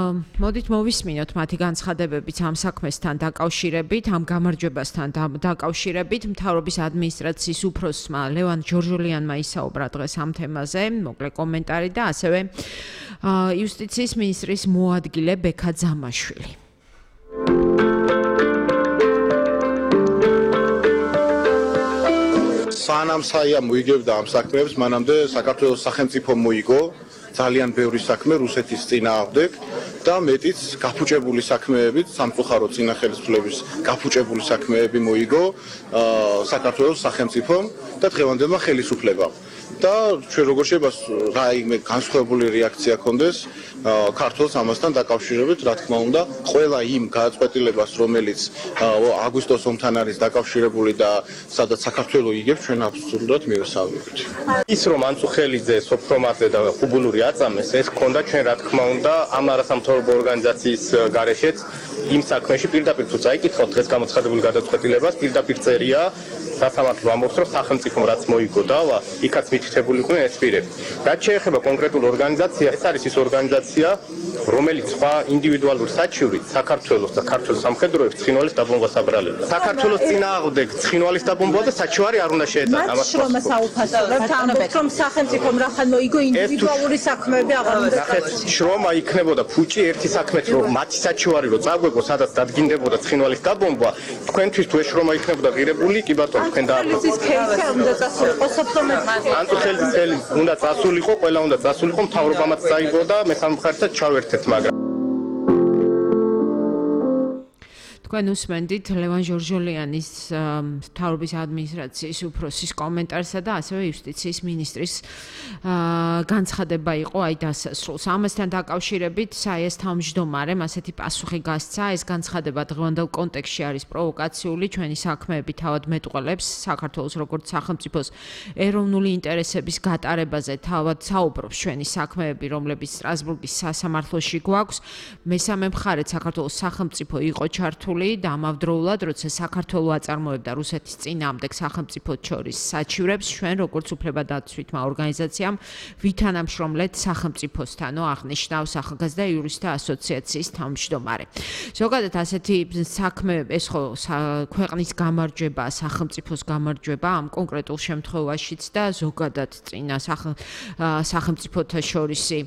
მოდით მოვისმინოთ მათი განცხადებებიც ამ საქმესთან დაკავშირებით, ამ გამარჯვებასთან დაკავშირებით. მთავრობის ადმინისტრაციის უფროსმა ლევან ჯორჟოლიანმა ისაუბრა დღეს ამ თემაზე, მოკლე კომენტარი და ასევე იუსტიციის მინისტრის მოადგილე ბექა ძამაშვილი. სანამ საია მოიგებდა ამ საქმეებს, მანამდე საქართველოს სახელმწიფო მოიგო ძალიან ბევრი საქმე რუსეთის წინააღმდეგ და მეტიც გაფუჭებული საქმეებით, სამწუხარო წინა ხელისუფლების გაფუჭებული საქმეები მოიგო საქართველოს სახელმწიფომ და დღევანდელმა ხელისუფლებამ. და ჩვენ როგორ შეიძლება რაიმე განსხვავებული რეაქცია ქონდეს ქართულს ამასთან დაკავშირებით, რა თქმა უნდა, ყველა იმ გადაწყვეტილებას, რომელიც აგვისტოს ომთან არის დაკავშირებული და სადაც საქართველოს იგებს, ჩვენ აბსოლუტურად მივესალმებით. ის რომ ანწუხელიძე, სოფრომაძე და ხუბულური აწამეს, ეს ქონდა ჩვენ რა თქმა უნდა ამ არასამთავრობო ორგანიზაციის გარეშეც იმ საქმეში პირდაპირ თუ წაიკითხოთ დღეს გამოცხადებული გადაწყვეტილებას, პირდაპირ წერია სასამართლო ამბობს, რომ სახელმწიფომ რაც მოიგო დავა, იქაც მითითებული იყვნენ ეს პირები. რაც შეეხება კონკრეტულ ორგანიზაციას, ეს არის ის ორგანიზაცია, რომელიც სხვა ინდივიდუალური საჩივრით საქართველოს და ქართულ სამხედროებს ცხინვალის დაბომბვას აბრალებდა. საქართველოს წინააღმდეგ ცხინვალის დაბომბვა და საჩივარი არ უნდა შეეწყვეტა. მას შრომა საუფასოებთ, ამბობთ, რომ სახელმწიფომ რახან მოიგო ინდივიდუალური საქმეები აღარ უნდა წავიდეს. შრომა იქნებოდა ფუჭი ერთი საქმეთ, რომ მათი საჩივარი რო წაგვეგო, სადაც დადგინდებოდა ცხინვალის დაბომბვა, თქვენთვის თუ ეს შრომა იქნებოდა ღირებული, კი ბატონო, თქვენ დააბრუნოთ. ეს кейსი უნდა წასულიყო სოფრომაძე. ანწუხელიძე უნდა წასულიყო, ყველა უნდა წასულიყო, მთავრობამაც წაიგო და მესამე მხარესაც ჩავერთეთ, მაგრამ თქვენ უსმენდით ლევან ჟორჟოლიანის მთავრობის ადმინისტრაციის უფროსის კომენტარსა და ასევე იუსტიციის მინისტრის განცხადება იყო აი დასასრულს. ამასთან დაკავშირებით საიას თავმჯდომარემ ასეთი პასუხი გასცა, ეს განცხადება დღევანდელ კონტექსტში არის პროვოკაციული, ჩვენი საქმეები თავად მეტყველებს საქართველოს როგორც სახელმწიფოს ეროვნული ინტერესების გატარებაზე თავად საუბრობს ჩვენი საქმეები, რომლებიც სტრასბურგის სასამართლოში გვაქვს. მესამე მხარედ საქართველოს სახელმწიფო იყო ჩართული და ამავდროულად, როცა საქართველო აწარმოებდა რუსეთის წინააღმდეგ სახელმწიფოს შორის საჩივრებს, ჩვენ როგორც უფლებადაცვითმა ორგანიზაციამ ვითანამშრომლეთ სახელმწიფოსთანო აღნიშნავს ახალგაზრდა იურისტთა ასოციაციის თავმჯდომარე. ზოგადად ასეთი საქმე, ეს ხო ქვეყნის გამარჯვება, სახელმწიფოს გამარჯვება ამ კონკრეტულ შემთხვევაშიც და ზოგადად წინა სახელმწიფოთა შორისი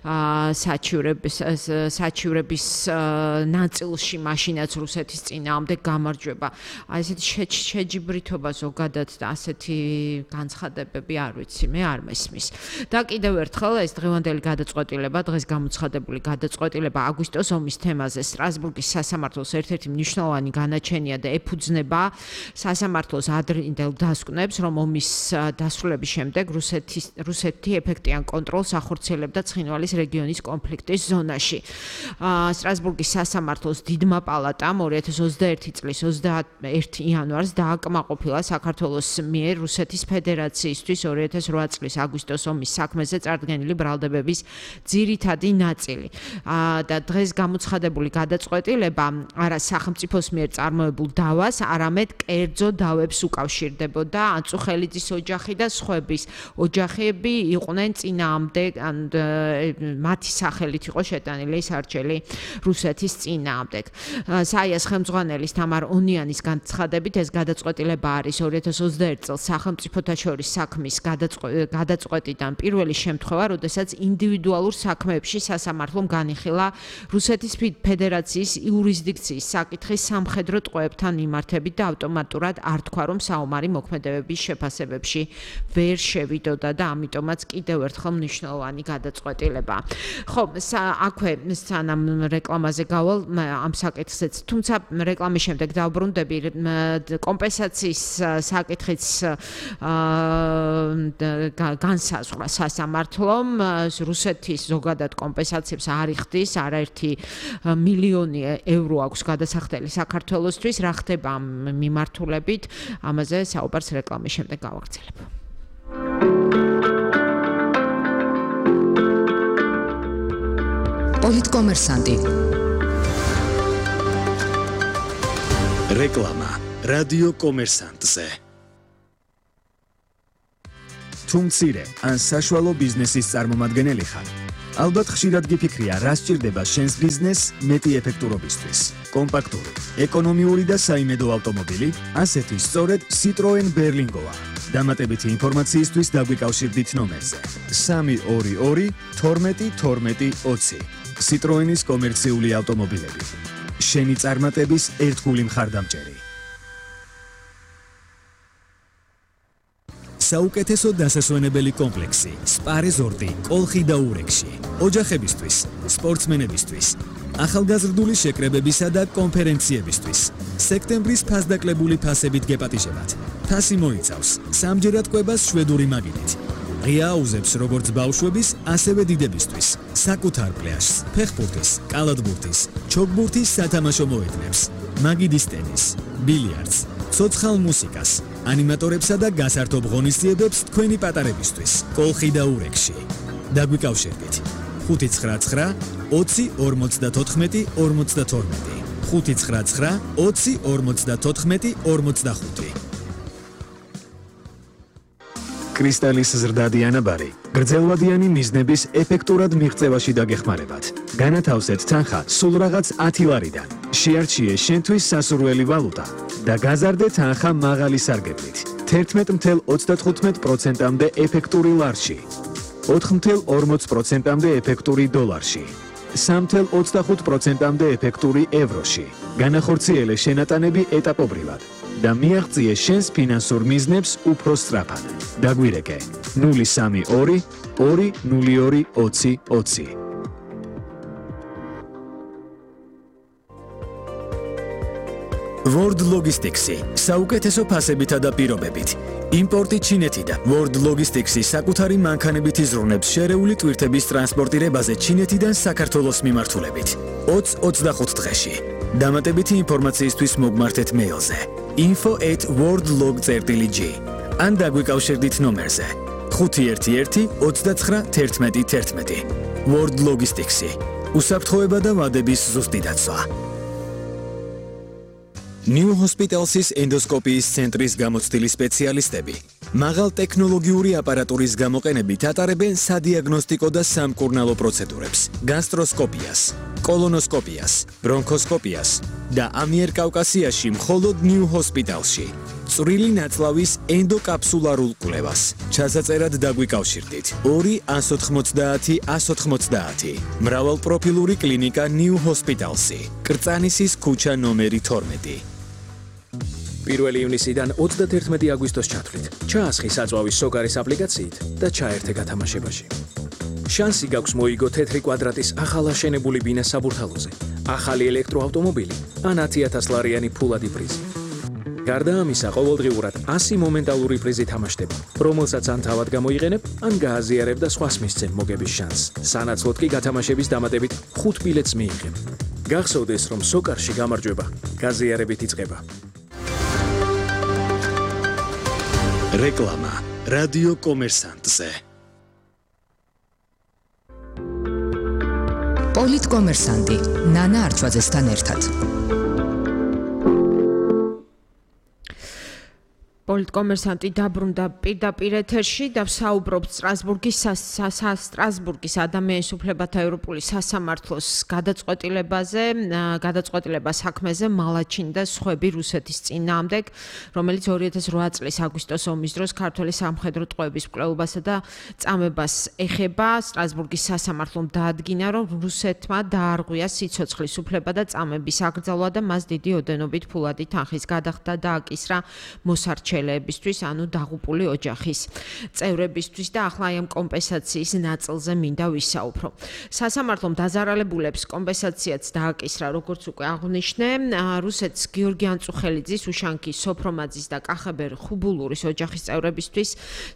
საჩივრების ნაწილში მაშინაც რუსეთის წინააღმდეგ გამარჯვება. აი ესეთი შეჯიბრითობა ზოგადად და ასეთი განცხადებები არ ვიცი, მე არ მესმის. და კიდევ ერთხელ ეს დღევანდელი გადაწყვეტილება, დღეს გამოცხადებული გადაწყვეტილება აგვისტოს ომის თემაზე სტრასბურგის სასამართლოს ერთ-ერთი მნიშვნელოვანი განაჩენია და ეფუძნება სასამართლოს ადრინდელ დასკვნებს, რომ ომის დასრულების შემდეგ რუსეთი ეფექტიან კონტროლს ახორციელებდა ცხინვალის რეგიონის კონფლიქტის ზონაში. სტრასბურგის სასამართლოს დიდმა პალატამ 2021 წლის 21 იანვარს დააკმაყოფილა საქართველოს მიერ რუსეთის ფედერაციისთვის 2008 წლის აგვისტოს ომის საქმეზე წარდგენილი ბრალდებების ძირითადი ნაწილი. და დღეს გამოცხადებული გადაწყვეტილება არა სახელმწიფოს მიერ წარმოებულ დავას, არამედ კერძო დავებს უკავშირდებოდა. ანწუხელიძის ოჯახი და სხვების ოჯახები იყვნენ წინააღმდეგ, მათი სახელით იყო შეტანილი სარჩელი რუსეთის წინააღმდეგ. საიას ხელმძღვანელის თამარ ონიანის განცხადებით ეს გადაწყვეტილება არის 2021 წელს სახელმწიფოთა შორის საქმის გადაწყვეტიდან პირველი შემთხვევა, როდესაც ინდივიდუალურ საქმეებში სასამართლომ განიხილა რუსეთის ფედერაციის იურისდიქციის საკითხი სამხედრო ტყვეებთან მიმართებით და ავტომატურად არ თქვა, რომ საომარი მოქმედებების შეფასებებში ვერ შევიდოდა და ამიტომაც კიდევ ერთხელ მნიშვნელოვანი გადაწყვეტილება. ხო, აქვე სანამ რეკლამაზე გავალ ამ საკითხზეც, თუმცა რეკლამის შემდეგ დავბრუნდები კომპენსაციის საკითხიც განსაზღვრა სასამართლომ რუსეთის ზოგადად კომპენსაციებს არ იხდის, არაერთი მილიონი ევრო აქვს გადასახდელი საქართველოსთვის, რა ხდება ამ მიმართულებით, ამაზე საუბარს რეკლამის შემდეგ გავაგრძელებ. პოლიტკომერსანტი. რეკლამა რადიო კომერსანტზე. თუ მცირე ან საშუალო ბიზნესის წარმომადგენელი ხარ, ალბათ ხშირად გიფიქრია, რა სჭირდება შენს ბიზნესს მეტი ეფექტურობისთვის. კომპაქტური, ეკონომიური და საიმედო ავტომობილი, ასეთი სწორედ Citroen Berlingoა. დამატებითი ინფორმაციისთვის დაგვიკავშირდით ნომერზე 322 12 12 20. Citroenis კომერციული ავტომობილები. შენი წარმატების ერთგული მხარდამჭერი. საუკეთესო დასასვენებელი კომპლექსი Spa Resort-ი კოლხი და ურეკში. ოჯახებისთვის, სპორტსმენებისთვის, ახალგაზრდული შეკრებებისა და კონფერენციებისთვის. სექტემბრის ფასდაკლებული ფასებით გეპატიჟებათ. ფასი მოიცავს სამჯერად კვებას შვედური მაგიდით. ღია აუზებს როგორც ბავშვების, ასევე დიდებისთვის. საკუთარ პლაჟს, ფეხბურთის, კალათბურთის, ჩოგბურთის სათამაშო მოედნებს, მაგიდის ტენის, ბილიარდს, ცოცხალ მუსიკას, ანიმატორებსა და გასართობ ღონისძიებებს თქვენი პატარებისთვის. კოლხი და ურეკში. დაგვიკავშირდით 599 20 54 52 599 20 54 25. კრისტალის ზრდადი ანაბარი გრძელვადიანი მიზნების ეფექტურად მიღწევაში დაგეხმარებათ. განათავსეთ თანხა სულ რაღაც 10 ლარიდან. შეარჩიე შენთვის სასურველი ვალუტა და გაზარდე თანხა მაღალი სარგებლით. 11.35%-მდე ეფექტური ლარში, 4.40%-მდე ეფექტური დოლარში, 3.25%-მდე ეფექტური ევროში. განახორციელე შენატანები ეტაპობრივად და მიაღწიე შენს ფინანსურ მიზნებს უფრო სწრაფად. დაგვირეკე 032 202 20 20. World Logistics-ი საუკეთესო ფასებითა და პირობებით. იმპორტი ჩინეთიდან. World Logistics-ი საკუთარი მანქანებით იზრუნებს შერეული ტვირთების ტრანსპორტირებაზე ჩინეთიდან საქართველოს მიმართულებით. 20-25 დღეში. დამატებითი ინფორმაციისთვის მოგმართეთ მეილზე info@worldlog.gr ან დაგვიკავშირდით ნომერზე 511 29 11 11. World Logistics-ი უსაფრთხოება და ვადების ზუსტი დაცვა. New Hospitals-ის ენდოსკოპიის ცენტრის გამოცდილი სპეციალისტები მაღალ ტექნოლოგიური აპარატურის გამოყენებით ატარებენ სადიაგნოსტიკო და სამკურნალო პროცედურებს, გასტროსკოპიას, კოლონოსკოპიას, ბრონქოსკოპიას და ამიერკავკასიაში მხოლოდ New Hospital-ში წვრილი ნაწლავის ენდოკაფსულარულ კვლევას. ჩასაწერად დაგვიკავშირდით 2 190 190. მრავალპროფილური კლინიკა New Hospitals-ი, კრწანისის ქუჩა ნომერი 12. 1 ივნისიდან 31 აგვისტოს ჩათვლით. ჩაასხი საწვავის სოკარის აპლიკაციით და ჩაერთე გათამაშებაში. შანსი გაქვს მოიგო თეთრი კვადრატის ახალაშენებული ბინა საბურთალოზე, ახალი ელექტროავტომობილი ან 10,000 ლარიანი ფულადი პრიზი. გარდა ამისა, ყოველდღიურად 100 მომენტალური პრიზი თამაშდება, რომელსაც ან თავად გამოიყენებ, ან გააზიარებ და სხვას მისცემ მოგების შანსს. სანაცვლოდ კი გათამაშების დამატებით 5 ბილეთს მიიღებ. გახსოვდეს, რომ სოკარში გამარჯვება გაზიარებით იწყება. რეკლამა რადიო კომერსანტზე. პოლიტკომერსანტი ნანა არჩვაძესთან ერთად. პოლიტკომერსანტი დაბრუნდა პირდაპირ ეთერში და ვსაუბრობთ სტრასბურგის ადამიანის უფლებათა ევროპული სასამართლოს გადაწყვეტილება საქმეზე მალაჩინ და სხვები რუსეთის წინააღმდეგ, რომელიც 2008 წლის აგვისტოს ომის დროს ქართველი სამხედრო ტყვეების მკვლელობასა და წამებას ეხება. სტრასბურგის სასამართლომ დაადგინა, რომ რუსეთმა დაარღვია სიცოცხლის უფლება და წამების აკრძალვა და მას დიდი ოდენობით ფულადი თანხის გადახდა და აკისრა მოსარჩელეებისთვის, ანუ დაღუპული ოჯახის წევრებისთვის და ახლა ამ კომპენსაციის ნაწილზე მინდა ვისაუბრო. სასამართლომ დაზარალებულებს კომპენსაციაც დააკისრა, როგორც უკვე აღვნიშნე, რუსეთს გიორგი ანწუხელიძის, უშანკის, სოფრომაძის და კახაბერ ხუბულურის ოჯახის წევრებისთვის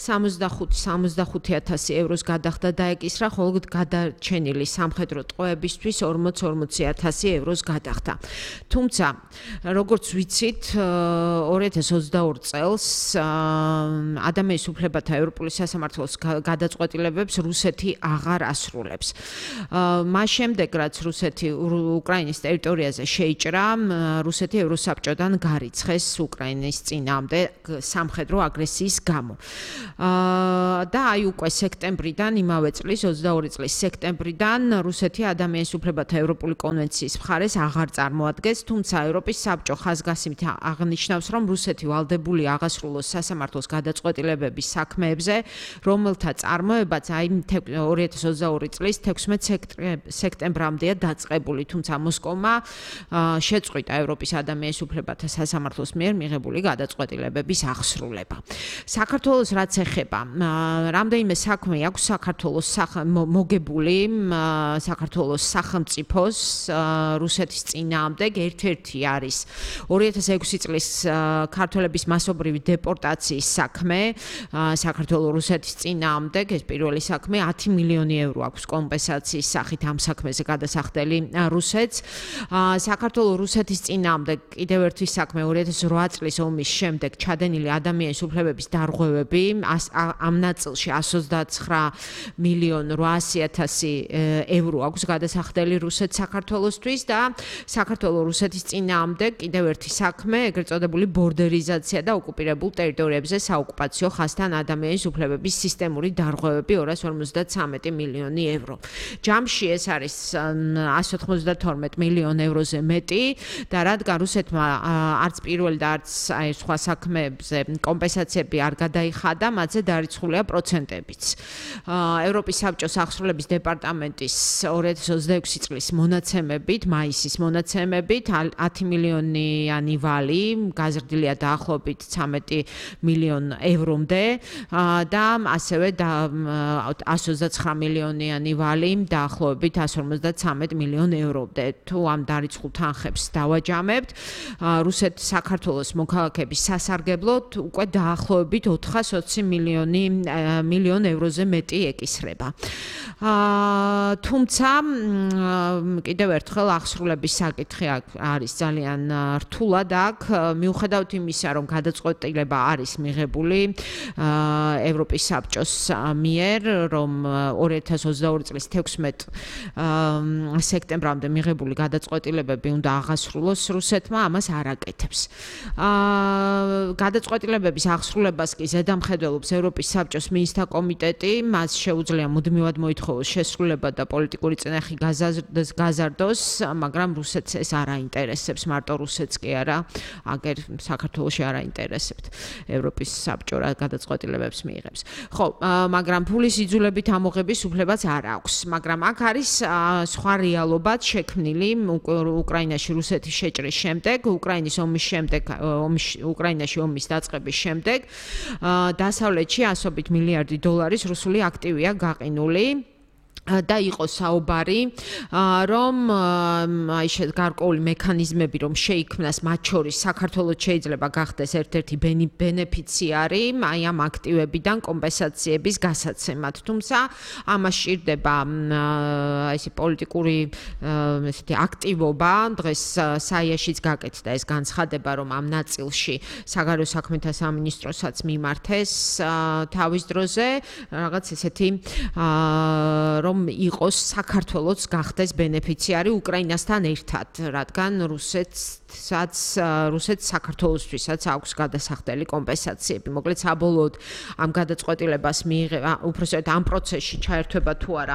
65,000 ევროს გადახდა დაეკისრა, ხოლო გადარჩენილი სამხედრო ტყვეებისთვის 40,000 ევროს გადახდა. თუმცა, როგორც ვიცით, 2022 წელს წელს ადამიანის უფლებათა ევროპული სასამართლოს გადაწყვეტილებებს რუსეთი აღარ ასრულებს. მას შემდეგ, რაც რუსეთი უკრაინის ტერიტორიაზე შეიჭრა, რუსეთი ევროსაბჭოდან გარიცხეს უკრაინის წინააღმდეგ სამხედრო აგრესიის გამო. და აი უკვე სექტემბრიდან, იმავე წლის 22 წლის სექტემბრიდან რუსეთი ადამიანის უფლებათა ევროპული კონვენციის მხარეს აღარ წარმოადგენს, თუმცა ევროპის საბჭო ხაზგასმით აღნიშნავს, რომ რუსეთი ვალდებული აღასრულოს სასამართლოს გადაწყვეტილებების საქმეებზე, რომელთა წარმოებაც აი 2022 წლის 16 სექტემბრამდეა დაწყებული, თუმცა მოსკოვმა შეწყვიტა ევროპის ადამიანის უფლებათა სასამართლოს მიერ მიღებული გადაწყვეტილებების აღსრულება. საქართველოს რაც ეხება, რამდენიმე საქმე აქვს საქართველოს მოგებული საქართველოს სახელმწიფოს რუსეთის წინააღმდეგ, ერთ-ერთი არის 2006 წლის ქართველების მასობრივი დეპორტაციის საქმე საქართველოს რუსეთის წინააღმდეგ, ეს პირველი საქმე 10 მილიონი евро აქვს კომპენსაციის სახით ამ საქმეზე გადასახდელი რუსეთს. საქართველოს რუსეთის წინააღმდეგ კიდევ ერთი საქმე 2008 წლის ომის შემდეგ ჩადენილი ადამიანის უფლებების დარღვევები, ამ ნაწილში 129 მილიონ 800.000 евро აქვს გადასახდელი რუსეთს საქართველოსთვის და საქართველოს რუსეთის წინააღმდეგ კიდევ ერთი საქმე, ეგრეთ წოდებული ბორდერიზაცია და ოკუპირებულ ტერიტორიებზე საოკუპაციო ხაზთან ადამიანის უფლებების სისტემური დარღვევები 253 მილიონი евро. ჯამში ეს არის 192 მილიონ ევროზე მეტი და რადგან რუსეთმა არც პირველი და არც აი სხვა საქმეებზე კომპენსაციები არ გადაიხადა, მათზე დარიცხულია პროცენტებიც. ევროპის საბჭოს აღსრულების დეპარტამენტის 2026 წლის მონაცემებით, მაისის მონაცემებით 10 მილიონიანი ვალი გაზრდილია დაახლოებით 13 მილიონ ევრომდე და ასევე 129 მილიონიანი ვალი დაახლოებით 153 მილიონ ევრომდე. თუ ამ დარიცხულ თანხებს დავაჯამებთ, რუსეთის საქართველოს მოქალაქეების სასარგებლოდ უკვე დაახლოებით 420 მილიონ ევროზე მეტი ეკისრება. თუმცა კიდევ ერთხელ აღსრულების საკითხი არის ძალიან რთულად აქ, მიუხედავად იმისა, რომ გადაწყვეტილება არის მიღებული ევროპის საბჭოს მიერ, რომ 2022 წლის 16 სექტემბრამდე მიღებული გადაწყვეტილებები უნდა აღასრულოს რუსეთმა, ამას არ აკეთებს. გადაწყვეტილებების აღსრულებას კი ზედამხედველობს ევროპის საბჭოს მინისტრთა კომიტეტი, მას შეუძლია მუდმივად მოითხოვოს შესრულება და პოლიტიკური წინახი გაზარდოს, მაგრამ რუსეთს ეს არ აინტერესებს, მარტო რუსეთს კი არა, აგერ საქართველოში არ აინტერესებთ ევროპის საბჭო რა გადაწყვეტილებებს მიიღებს. ხო, მაგრამ ფულის იძულებით ამოღების უფლებაც არ აქვს, მაგრამ აქ არის სხვა რეალობაც შექმნილი უკრაინაში რუსეთის შეჭრის შემდეგ, უკრაინის ომის შემდეგ, უკრაინაში ომის დაწყების შემდეგ, დასავლეთში ასობით მილიარდი დოლარის რუსული აქტივია გაყინული. და იყო საუბარი, რომ აი გარკვეული მექანიზმები რომ შეიქმნას, მათ შორის საქართველოს შეიძლება გახდეს ერთ-ერთი ბენეფიციარი აი ამ აქტივებიდან კომპენსაციების გასაცემად. თუმცა ამას სჭირდება ესე პოლიტიკური ესეთი აქტივობა. დღეს საიაშიც გაკეთდა ეს განცხადება, რომ ამ ნაწილში საგარეო საქმეთა სამინისტროსაც მიმართეს თავის დროზე რაღაც ესეთი რომ იყოს საქართველოს გახდეს ბენეფიციარი უკრაინასთან ერთად, რადგან რუსეთს საქართველოსთვისაც აქვს გადასახდელი კომპენსაციები. მოკლედ საბოლოოდ ამ გადაწყვეტილებას მიიღება, უბრალოდ ამ პროცესში ჩაერთვება თუ არა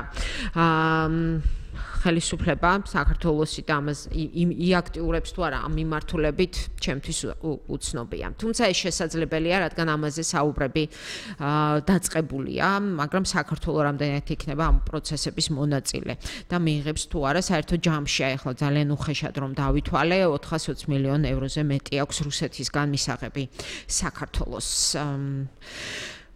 ხელისუფლება საქართველოსი და ამას იაქტიურებს თუ არა ამ მიმართულებით, ჩემთვის უცნობია. თუმცა ეს შესაძლებელია, რადგან ამაზე საუბრები დაწყებულია, მაგრამ საქართველოს რამდენად იქნება ამ პროცესების მონაწილე და მიიღებს თუ არა საერთო ჯამში, ახლა ძალიან უხეშად რომ დავითვალე, 420 მილიონ ევროზე მეტი აქვს რუსეთისგან მისაღები საქართველოს.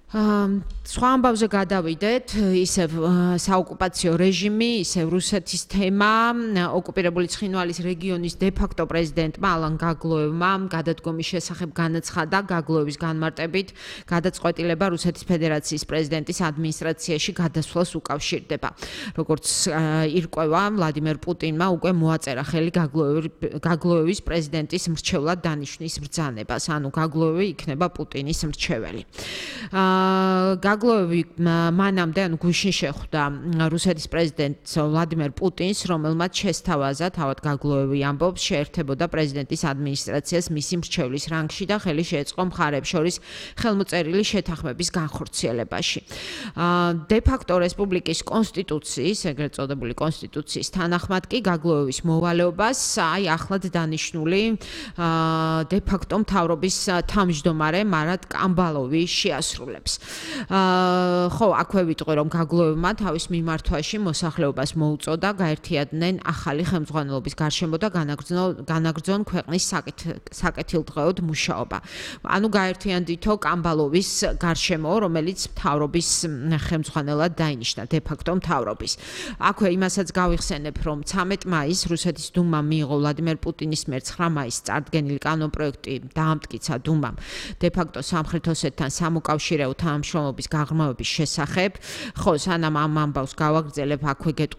სხვა ამბავზე გადავიდეთ, ისევ საოკუპაციო რეჟიმი, ისევ რუსეთის თემა, ოკუპირებული ცხინვალის რეგიონის დე-ფაქტო პრეზიდენტმა ალან გაგლოევმა გადადგომის შესახებ განაცხადა, გაგლოევის განმარტებით გადაწყვეტილება რუსეთის ფედერაციის პრეზიდენტის ადმინისტრაციაში გადასვლას უკავშირდება. როგორც ირკვევა, ვლადიმერ პუტინმა უკვე მოაწერა ხელი გაგლოევის პრეზიდენტის მრჩევლად დანიშვნის ბრძანებას, ანუ გაგლოევი იქნება პუტინის მრჩეველი. გაგლოევი მანამდე ანუ გუშინ შეხვდა რუსეთის პრეზიდენტს ვლადიმერ პუტინს, რომელმაც შესთავაზა, თავად გაგლოევი ამბობს, შეერთებოდა პრეზიდენტის ადმინისტრაციას მისი მრჩევლის რანგში და ხელი შეეწყო მხარებს შორის ხელმოწერილი შეთანხმების განხორციელებაში. დე-ფაქტო რესპუბლიკის კონსტიტუციის, ეგრეთ წოდებული კონსტიტუციის თანახმად კი გაგლოევის მოვალეობას აი ახლად დანიშნული დე-ფაქტო მთავრობის თავმჯდომარე მარატ კამბალოვი შეასრულებს. ხო, აქვე ვიტყვი, რომ გაგლოევმა თავის მიმართვაში მოსახლეობას მოუწოდა გაერთიანდნენ ახალი ხელმძღვანელობის გარშემო და განაგრძონ ქვეყნის საკეთილდღეოდ მუშაობა. ანუ გაერთიანდითო კამბალოვის გარშემო, რომელიც მთავრობის ხელმძღვანელად დაინიშნა, დე-ფაქტო მთავრობის. აქვე იმასაც გავიხსენებ, რომ 13 მაისს რუსეთის დუმამ მიიღო ვლადიმერ პუტინის მიერ 9 მაისს წარდგენილი კანონპროექტი დაამტკიცა დუმამ დე-ფაქტო სამხრეთ ოსეთთან სამოკავშირეო თანამშრომლობის გაღრმავების შესახებ. ხო, სანამ ამ ამბავს გავაგრძელებ, აქვე